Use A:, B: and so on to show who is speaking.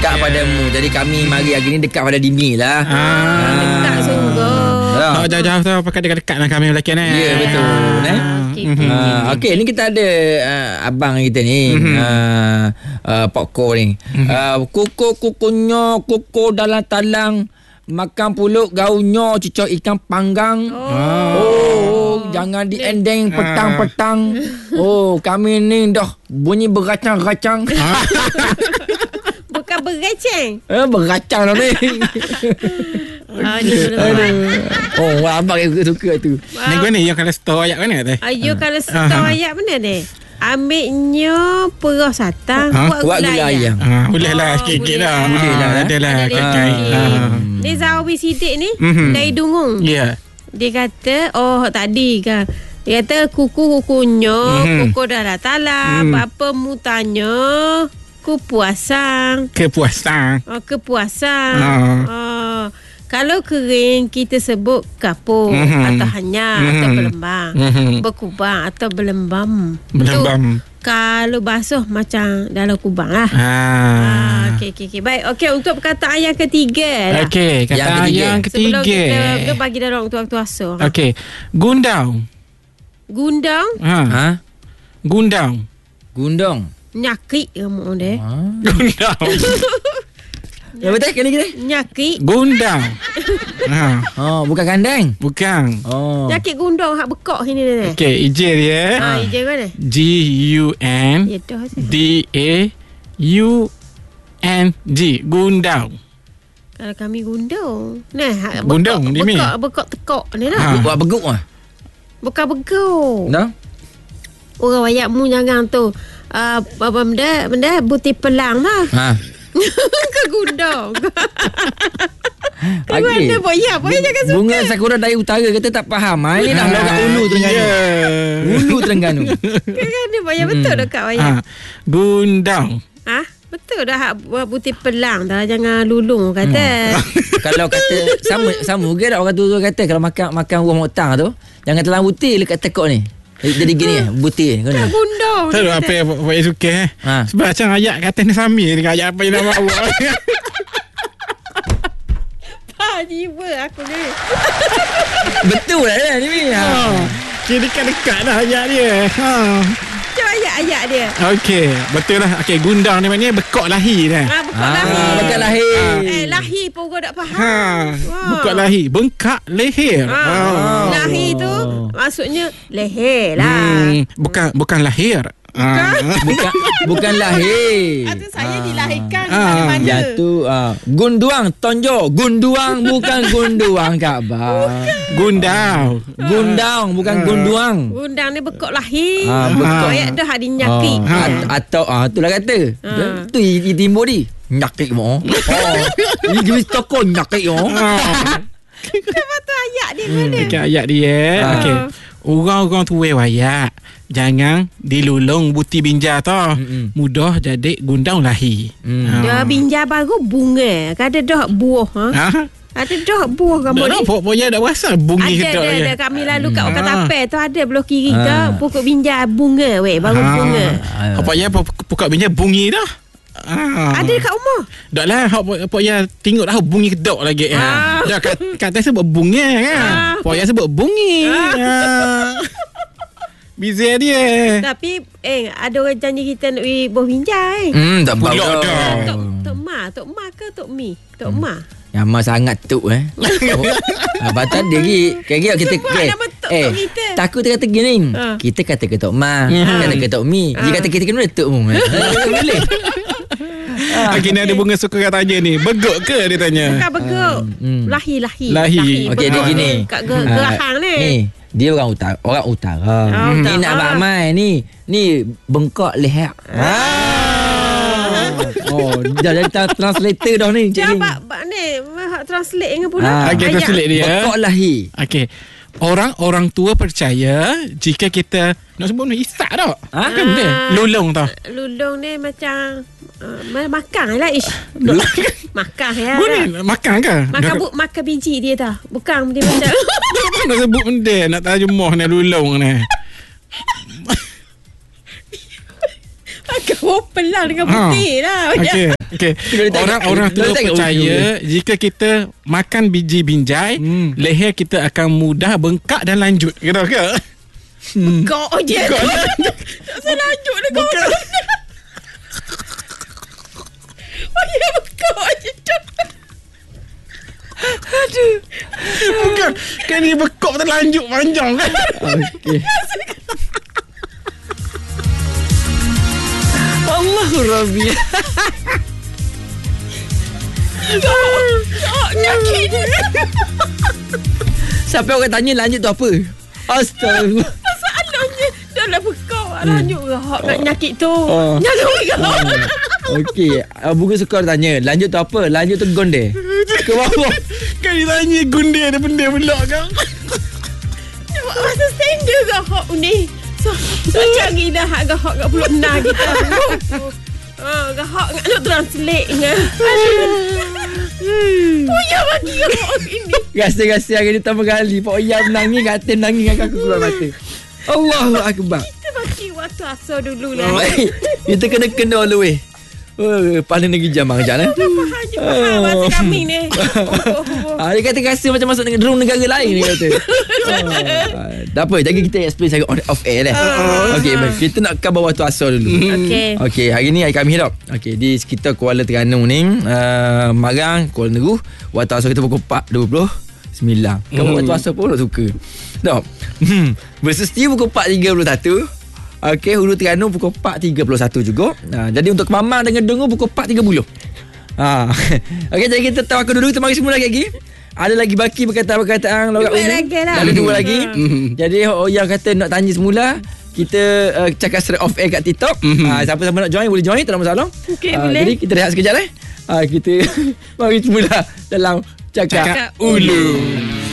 A: dekat padamu. Jadi kami mari hari ni dekat pada Dimi lah.
B: Dekat sungguh.
C: Jauh-jauh tu pakai dekat-dekat lah kami lelaki ni.
A: Ya, betul. Okey, ni kita ada abang kita ni. Pokko ni. Kukunya kuku dalam talang. Makan pulut gaunyo cucuk ikan panggang. Jangan diendeng petang-petang. Kami ni dah bunyi beracang-racang.
B: Bukan beracang.
A: Beracang dah ni. Abang suka tu.
C: Ni ni yang kalau store ayat mana tu?
B: Ayo kalau store ayat mana ni? Ambilnya perah satang, buat gula ayam.
C: Boleh lah sikit-sikit lah.
A: Boleh lah.
C: Ada lah.
B: Ni Zawi Sidik ni dari Dungung.
C: Ya.
B: Dia kata tadi kan. Dia kata kukunya kuku darah talam, apa mutanya kepuasan. Kalau kering kita sebut kapur atau hanyar atau belembang. Berkubang atau belembam. Kalau basuh macam dalam kubang lah. Okey. Baik. Okey, untuk perkataan yang ketiga lah.
C: Okey, kata yang ketiga.
B: Sebelum kita bagi dalam waktu asal.
C: Okey. Gundang.
A: Gundong.
B: Nyakit kamu dia.
C: Gundang.
A: Ya betul kali kita.
B: Nyakit.
C: Gundang.
A: Bukan kandang.
C: Bukan.
B: Nyakit gundong hak bekak sini ni.
C: Okey, ije dia.
B: Ije mana?
C: GUNDAUNG. Gundang.
B: Kalau kami gundong. Nah,
C: gundong ni mi.
B: Bekak tekak ni lah.
A: Buat beguk ah.
B: Bukan beguk.
A: Dah.
B: Orang wayakmu jangan tu. Apa benda butir pelang lah. Ke gundong. Mana boya jangan suka.
A: Bunga sakura dari utara kata tak faham. Ini dah logat Ulu Terengganu. Ulu Terengganu.
B: Kan dia boya betul dekat wayang.
C: Gundang.
B: Betul dah buat butir pelang dah, jangan lulung kata.
A: Kalau kata sama ke dah orang tua kata kalau makan buah motang tu jangan telan butir dekat tekok ni. Jadi gini butir ni.
B: Dah gundong.
C: Tahu apa yang buat suka sebab macam ayat kata ni sambil dengan ayat apa yang nak bawa.
B: Jiwa aku ni.
A: Betul lah ni.
C: Kira dekat-dekat dah ayat dia.
B: Macam ayat-ayat dia.
C: Okey, betul lah. Okey, gundang ni maknanya bekak lahi dah.
A: Bekak lahir.
B: Lahir pun kau tak faham.
C: Bekak lahi, bengkak leher.
B: Lahir tu maksudnya leher lah.
C: Bukan lahir.
A: Bukan lahir.
B: Atau saya dilahirkan mana-mana.
A: Jatuh gunduang tonjo. Gunduang bukan gunduang Kaabah.
C: Gundang
A: bukan gunduang.
B: Gundang ni bekok lahir.
A: Bekok
B: ayat dah ada nyakit.
A: Atau itulah kata. Tu di timur ni. Nyakit mo. Ini jenis toko nyakit mo.
B: Kenapa tu ayat dia mana?
C: Ayat dia. Okey. Orang-orang tua wayak jangan dilulung buti binja tau. Mudah jadi gundang lahi.
B: Dia binja baru bunga. Ada dah buah Ada dah buah kamu ni.
C: Pokoknya dah rasa bungi kedok je.
B: Ada kami lalu kat Okatapel tu ada belah kiri ke pokok binja bunga baru bunga.
C: Pokoknya pokok binja bungi dah.
B: Ada dekat rumah.
C: Dak lah pokoknya tengok dah bungi kedok lagi. Dah kata sebut bunga kan. Pokoknya sebut bungi. Biza dia.
B: Tapi ada orang janji kita nak pergi buah binja
A: Tak bau dah.
B: Tok Ma ke Tok Mi? Tok Ma.
A: Lama sangat tu Batal dia kita takut kata gini. Kita kata ke Tok Ma, kata ke Tok Mi. Dia kata kita kena Tok Mu. Boleh.
C: Kini ada bunga suka kat tanya ni. Beguk ke dia tanya?
B: Bukan beguk. Lahi.
A: Okey dia gini.
B: Kat gerahang ni.
A: Dia orang utara. Ni nak Abang Mai ni bengkok leher. Dah jadi translator dah ni.
B: Siapa ni translate dengan pula.
C: Okey, translate dia.
A: Bengkok lahi.
C: Okey. Orang tua percaya jika kita nak sebut ni isak tak? Kan dia lulung tau.
B: Lulung ni macam makan lah ish. Makan ya.
C: Makan ke?
B: Makan biji dia tau. Bukan dia macam
C: nak sebut benda nak terjemah ni lulung ni.
B: Makan pelan dengan putih lah.
C: Okey. Orang tu percaya jika kita makan biji binjai, leher kita akan mudah bengkak dan lanjut. Kira ke?
B: Bengkak je. Tak salah lanjut dah kau. Ya bengkak je. Aduh.
C: Bukan. Kan ni bengkak terlanjut panjang kan?
A: Okey. Allahu Rabbi.
B: Nyakit.
A: Sampai orang tanya lanjut tu apa? Astagfirullah.
B: Masalahnya dah lah bekau lanjut gahak nak nyakit tu. Nyakit gahak.
A: Okey, buku sekolah tanya, lanjut tu apa? Lanjut tu gonde. Ke bawah.
C: Kan dia tanya gunde ada benda pula kan?
B: Masa standard gahak ni. So cari dah gahak kat Pulau Nah kita. Gahak nak translate dengan. Puyah bagi gahak ini.
A: Rasa-rasa hari ni tambah kali Pak Oyah menangis, katil nangis dengan aku keluar mata. Allahu Akbar.
B: Kita bagi waktu asal dulu lah.
A: Kita kena all the way. Paling lagi jam kejap lah.
B: Faham masa kami ni.
A: Dia kata rasa macam masuk room negara lain, dia kata. Tak apa, jaga kita explain saya off air lah. Okey, kita nak cover waktu asal dulu. Okey, hari ni hari kami hidup. Okey, di sekitar Kuala Terengganu ni, Marang, Kuala Neru, waktu asal kita pukul 4.29. Kamu waktu asal pun tak suka. Tak. Bersesti pukul 4.31. Okey, Hulu Terengganu pukul 4.31 juga. Jadi untuk Kemamang dengan Dengu pukul 4.30. Okey, jadi kita tahu aku dulu, kita mari semula lagi. Ada lagi baki perkataan-perkataan logat umum. Ada dua lagi. Jadi yang kata nak tanya semula, kita cakap straight off air kat TikTok. Siapa-siapa nak join boleh join, tak ada masalah.
B: Boleh.
A: Jadi kita rehat sekejap kita mari semula dalam Cakap Ulu.